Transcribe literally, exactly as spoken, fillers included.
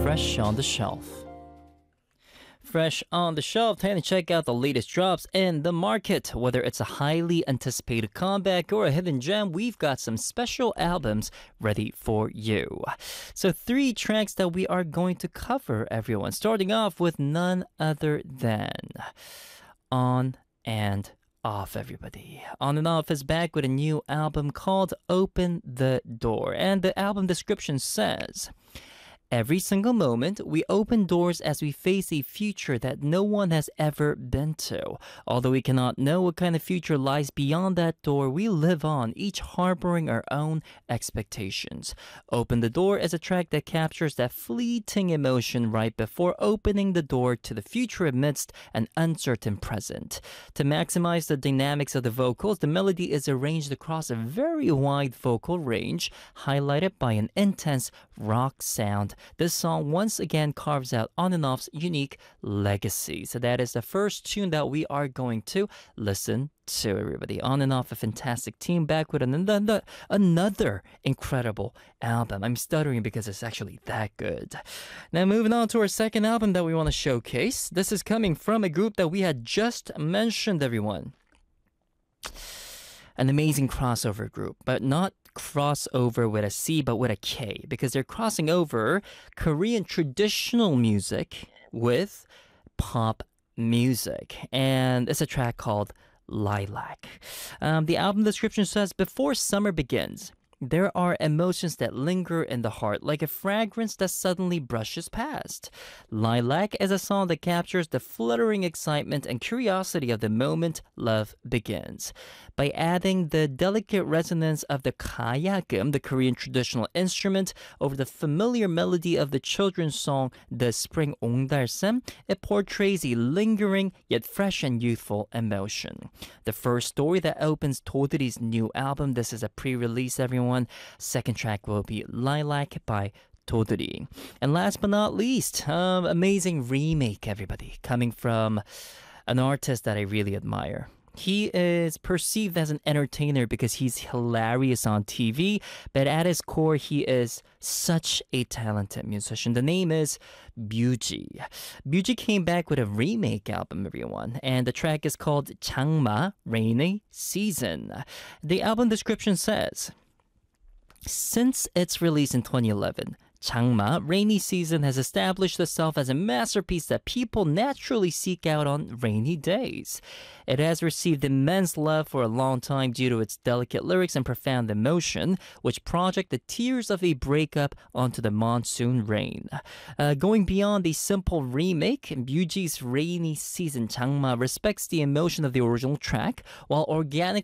Fresh on the Shelf. Fresh on the Shelf, time to check out the latest drops in the market. Whether it's a highly anticipated comeback or a hidden gem, we've got some special albums ready for you. So three tracks that we are going to cover, everyone. Starting off with none other than On and Off, everybody. On and Off is back with a new album called Open the Door. And the album description says, every single moment, we open doors as we face a future that no one has ever been to. Although we cannot know what kind of future lies beyond that door, we live on, each harboring our own expectations. Open the Door is a track that captures that fleeting emotion right before opening the door to the future amidst an uncertain present. To maximize the dynamics of the vocals, the melody is arranged across a very wide vocal range, highlighted by an intense rock sound. This song once again carves out On and Off's unique legacy. So that is the first tune that we are going to listen to, everybody. On and Off, a fantastic team, back with another, another incredible album. I'm stuttering because it's actually that good. Now moving on to our second album that we want to showcase. This is coming from a group that we had just mentioned, everyone. An amazing crossover group, but not crossover with a C, but with a K, because they're crossing over Korean traditional music with pop music. And it's a track called Lilac. Um, the album description says, before summer begins, there are emotions that linger in the heart like a fragrance that suddenly brushes past. Lilac is a song that captures the fluttering excitement and curiosity of the moment love begins. By adding the delicate resonance of the kayagum, the Korean traditional instrument, over the familiar melody of the children's song The Spring 옹달샘, it portrays a lingering yet fresh and youthful emotion. The first story that opens Todri's new album, this is a pre-release, everyone. Second track will be Lilac by Todri. And last but not least, um, amazing remake, everybody, coming from an artist that I really admire. He is perceived as an entertainer because he's hilarious on T V, but at his core, he is such a talented musician. The name is Byuji. Byuji came back with a remake album, everyone, and the track is called Changma, Rainy Season. The album description says, since its release in twenty eleven, Changma, Rainy Season, has established itself as a masterpiece that people naturally seek out on rainy days. It has received immense love for a long time due to its delicate lyrics and profound emotion, which project the tears of a breakup onto the monsoon rain. Uh, going beyond a simple remake, Byuji's Rainy Season Changma respects the emotion of the original track while organically